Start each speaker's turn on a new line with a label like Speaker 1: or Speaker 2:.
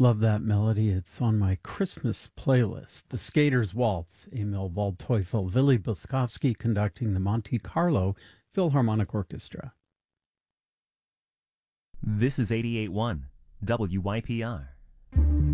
Speaker 1: Love that melody. It's on my Christmas playlist. The Skater's Waltz, Emil Waldteufel, Willy Boskovsky conducting the Monte Carlo Philharmonic Orchestra.
Speaker 2: This is 88.1 WYPR.